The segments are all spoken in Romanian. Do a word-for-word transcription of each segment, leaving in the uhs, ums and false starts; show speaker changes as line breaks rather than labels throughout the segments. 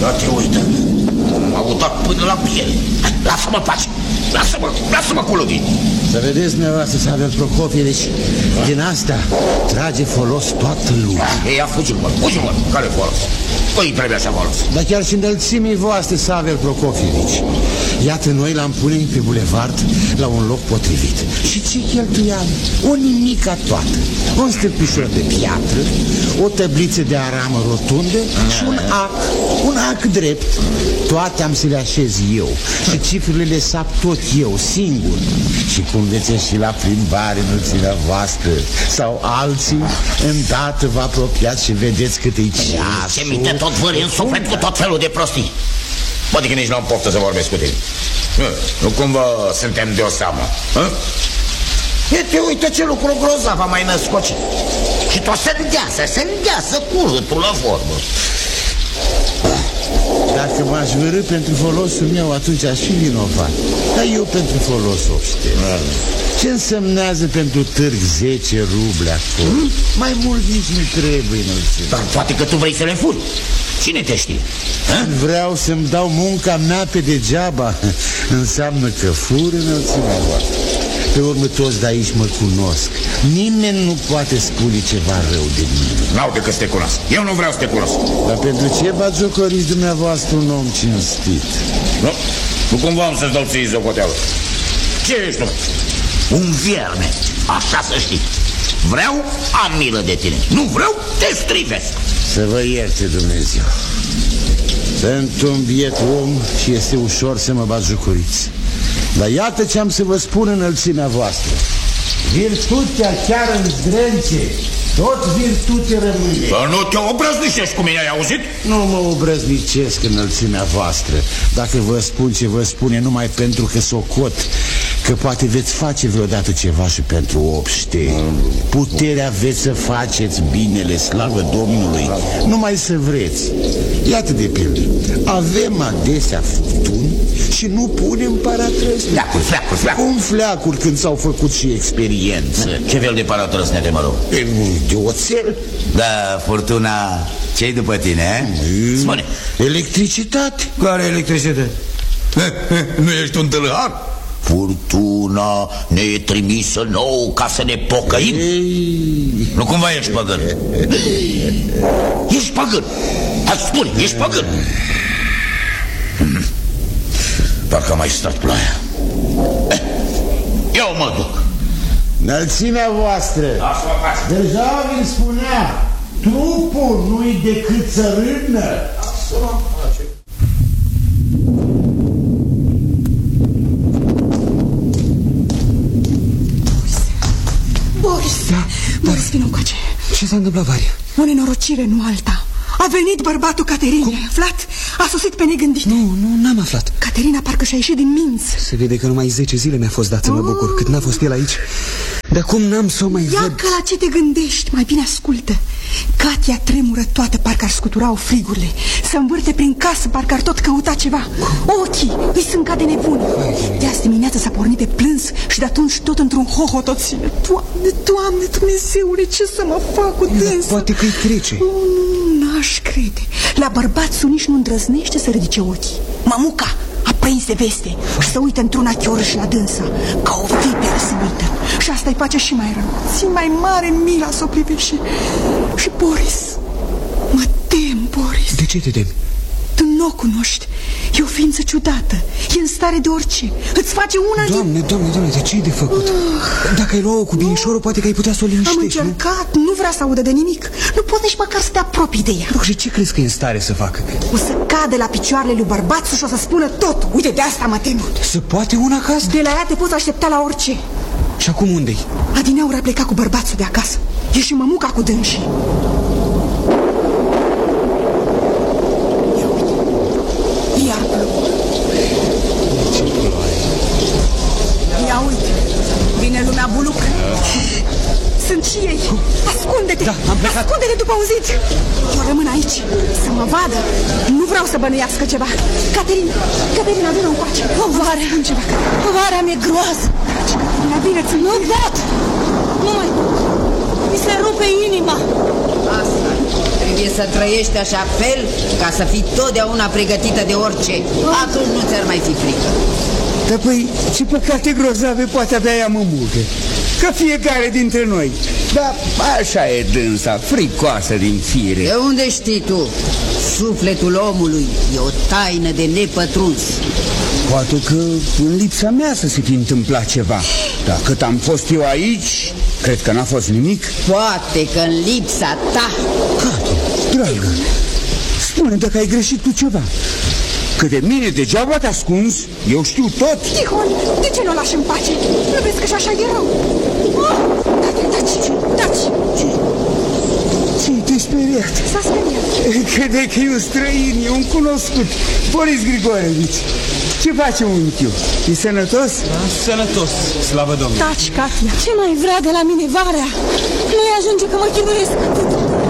Ia te uită. M-au udat până la piele. Lasă-mă pace. Lasă-mă, lasă-mă cu Ludin.
Să vedeți dumneavoastră, Savel Prokofievici, din asta trage folos toată lumea.
Ei, ia fugi-mă, fugi-mă. Care folos? Păi trebuie așa folos.
Dar chiar și înălțimii voastre, Savel Prokofievici. Iată, noi l-am pune pe bulevard la un loc potrivit. Și ce cheltuiam? O nimica toată. Un stâlpișor de piatră, o tăbliță de aramă rotundă și un ac, un ac drept. Toate am să le așez eu. Și cifrele le sap tot eu, singur. Și cum veți ieși la plimbare înălțimea voastră sau alții, îndată vă apropiați și vedeți cât-i ceasul.
Ce minte tot vâri în suflet cu tot felul de prostii. Poate că nici nu am poftă să vorbesc cu tine. Nu, nu cumva suntem de o seamă. E, te uite ce lucru grozav am mai născocit. Și tot se îndeasă, se îndeasă curâtul la vorbă.
Dacă m-aș vârâ pentru folosul meu, atunci aș fi vinovat. Dar eu pentru folos obștet. Ce însemnează pentru târg zece ruble acolo? Hmm? Mai mult nici nu trebuie înălțime.
Dar poate că tu vrei să le furi. Cine te știe? Ha?
Vreau să-mi dau munca mea pe degeaba. Înseamnă că fur înălțimea voastră. Pe urmă toți de aici mă cunosc. Nimeni nu poate spune ceva rău de mine.
N-au decât să te cunosc. Eu nu vreau să te cunosc.
Dar pentru ce batjocoriți dumneavoastră un om cinstit?
Nu, nu cumva am să-ți dau ție zocoteală. Ce ești tu? Un vierme, așa să știi. Vreau, am milă de tine. Nu vreau, te strivesc.
Să vă ierte Dumnezeu. Sunt un biet om și este ușor să mă batjocoriți. Dar iată ce am să vă spun înălțimea voastră. Virtutea chiar în zdrânce, tot virtute rămâne.
Dar nu te obrăznicești cu mine, ai auzit?
Nu mă obrăznicesc înălțimea voastră. Dacă vă spun ce vă spune numai pentru că socot că poate veți face vreodată ceva și pentru obște. Puterea veți să faceți binele, slavă Domnului, numai să vreți. Iată de pildă, avem adesea furtuni și nu punem paratrăsne.
Fleacuri, fleacuri, fleacuri.
Cum fleacuri când s-au făcut și experiență?
Ce fel de paratrăsne de mă rog?
De oțel.
Da, furtuna, ce-i după tine, eh?
Spune.
Electricitate.
Care electricitate? Nu ești un tâlhar?
Furtuna ne e trimisă nou ca să ne pocăim. Ei. Nu cumva ești păgân? Ești păgân. Hai, spune, ești păgân. Parcă am mai stat ploaia. Eu mă duc.
Înălțimea voastră, deja vi-l spunea, trupul nu-i decât țărână.
Boris, da, Boris, vină încoace.
Ce s-a întâmplat, Varia?
O nenorocire, nu alta. A venit bărbatul Caterinei, ai aflat? A sosit pe negândit.
Nu, nu, n-am aflat.
Caterina parcă și-a ieșit din minți.
Se vede că numai zece zile mi-a fost dat să mă bucur, cât n-a fost el aici. De acum n-am să o mai
Ia
văd.
că la ce te gândești, mai bine ascultă. Katia tremură toată, parcă ar scuturau frigurile. Se învârte prin casă, parcă ar tot căuta ceva. Ochii îi sunt ca de nebuni. De azi dimineața s-a pornit pe plâns și de atunci tot într-un hohotoțime. Doamne, Doamne, Dumnezeule, ce să mă fac cu dânsa?
Poate că-i trece.
N-aș crede. La bărbațul nici nu îndrăznește să ridice ochii. Mamuca a prins de veste și să uită într-una chioră și la dânsa, ca o viperă se uită. Și asta îi face și mai rău. Ți mai mare mila să o privești. Și, și Boris, mă tem, Boris.
De ce te temi?
Tu nu o cunoști. E o ființă ciudată. E în stare de orice. Îți face una
Doamne,
din...
doamne, doamne, de ce-i de făcut? Uh, Dacă ai lua-o cu binișorul, poate că ai putea să o liniștești.
Am încercat, nu? nu vrea să audă de nimic. Nu pot nici măcar să te apropii de ea.
Bă, și ce crezi că e în stare să facă?
O să cadă la picioarele lui bărbațul și o să spună tot. Uite, de asta mă tem.
Să poate una acasă?
De la ea te poți aștepta la orice.
Și acum unde-i?
Adineaur a plecat cu bărbațul de acasă. E și mămuca cu dânsii. Ia uite. Iar plouă. Ia uite. Vine lumea buluc. Sunt și ei. Ascunde-te.
Da, am plecat.
Ascunde-te după un zid. Eu rămân aici. Să mă vadă. Nu vreau să bănuiască ceva. Caterina, Caterina, vină încoace.
Povarea.
Ceva.
Povarea mi-e groază.
Caterina, bine, ți-mi
Nu pot. Nu mai... Mi se rupe inima.
Asta
Trebuie să trăiești așa fel ca să fii totdeauna pregătită de orice. Atunci nu ți-ar mai fi frică.
Dar păi, ce păcate grozave poate avea ea mămucă? Că fiecare dintre noi. Dar așa e dânsa, fricoasă din fire.
De unde știi tu? Sufletul omului e o taină de nepătruns.
Poate că în lipsa mea să se fi întâmplat ceva. Dar cât am fost eu aici, cred că n-a fost nimic.
Poate că în lipsa ta.
Katia, dragă, spune dacă ai greșit cu ceva. Că de mine degeaba te ascunzi, eu știu tot.
Tihon, de ce nu o lași în pace? Nu vezi că și așa e rău? Oh, taci, taci, taci.
Ce-i te speriat?
S-a speriat.
Crede că e un străin, e un cunoscut, Boris Grigorevici. Ce face unchiul? E sănătos?
Da, sănătos, slavă Domnului.
Taci, Katia. Ce mai vrea de la mine varea? Nu-i ajunge că mă chinuiesc atât.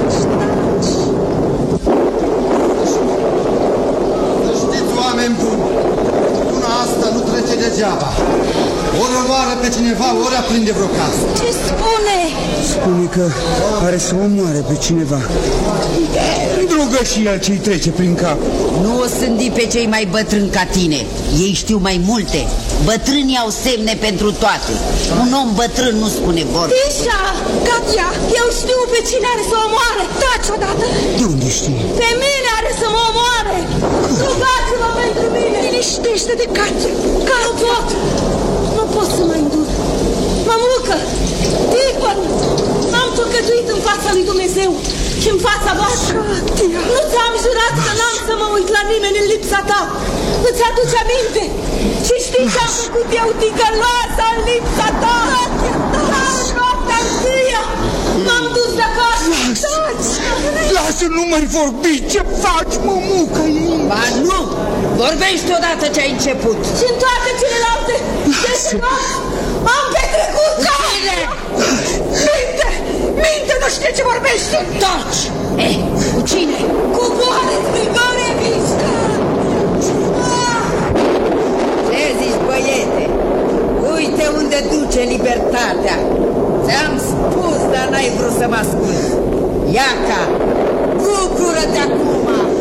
Oameni buni, una asta nu trece degeaba. Ori omoară pe cineva, ori aprinde vreo casă.
Ce spune?
Spune că are să omoare pe cineva. Drugă și el ce-i trece prin cap.
Nu o sândi pe cei mai bătrâni ca tine. Ei știu mai multe. Bătrânii au semne pentru toate. Un om bătrân nu spune vorbe.
Isha, Katia, eu știu pe cine are să omoare. Taci odată.
De unde știi?
Pe mine are să mă omoare. Rugați-vă pentru mine. Liniștește-te, Katia. Ca nu pot. Nu pot să mă îndur. Mămucă, Tihon, m-am păcătuit în fața lui Dumnezeu și în fața voastră. Nu ți-am jurat că n-am să mă uit la nimeni în lipsa ta. Îți aduce aminte? Și știi ce am făcut eu, ticăloasa, în lipsa ta? În noaptea întâia m-am dus de acasă.
Lasă, lasă, nu mai vorbi. Ce faci, mămucă?
Ba nu! Vorbești odată ce ai început.
Și în toate celelalte zece nopți am petrecut ca... Minte! Minte, nu știe ce vorbește!
Taci! Eh, cu cine?
Cu Boris Grigorevici!
Ce zici, băiete? Uite unde duce libertatea. Ți-am spus, dar n-ai vrut să mă asculti. Iaca, bucură-te acum!